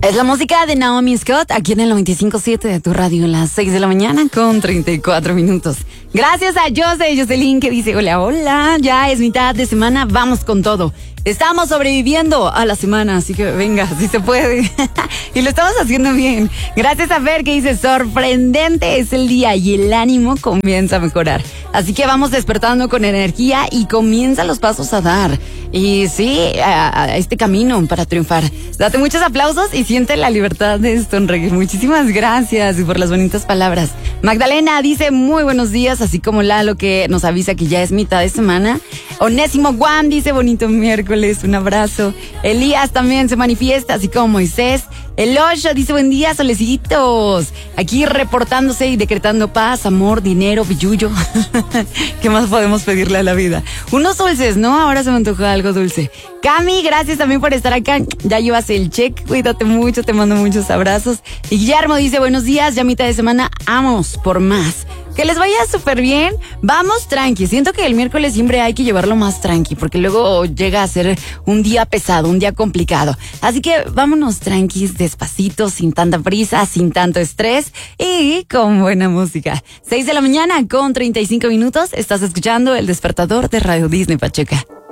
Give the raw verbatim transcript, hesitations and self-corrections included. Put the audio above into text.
Es la música de Naomi Scott aquí en el noventa y cinco punto siete de tu radio a las seis de la mañana con treinta y cuatro minutos. Gracias a Jose, Jocelyn, que dice, hola, hola, ya es mitad de semana, vamos con todo. Estamos sobreviviendo a la semana, así que venga, si se puede. Y lo estamos haciendo bien. Gracias a Fer, que dice, sorprendente es el día y el ánimo comienza a mejorar. Así que vamos despertando con energía y comienza los pasos a dar. Y sí, a, a este camino para triunfar. Date muchos aplausos y siente la libertad de sonreír. Muchísimas gracias por las bonitas palabras. Magdalena dice, muy buenos días, así como Lalo, que nos avisa que ya es mitad de semana. Onésimo Juan dice, bonito miércoles, un abrazo. Elías también se manifiesta, así como Moisés. El Osho dice, buen día, solecitos. Aquí reportándose y decretando paz, amor, dinero, billuyo. ¿Qué más podemos pedirle a la vida? Unos dulces, ¿no? Ahora se me antoja algo dulce. Cami, gracias también por estar acá. Ya llevas el check, cuídate mucho, te mando muchos abrazos. Y Guillermo dice, buenos días, ya mitad de semana, vamos por más. Que les vaya súper bien. Vamos tranqui. Siento que el miércoles siempre hay que llevarlo más tranqui, porque luego llega a ser un día pesado, un día complicado. Así que vámonos tranquis, despacito, sin tanta prisa, sin tanto estrés y con buena música. seis de la mañana con treinta y cinco minutos. Estás escuchando El Despertador de Radio Disney Pachuca.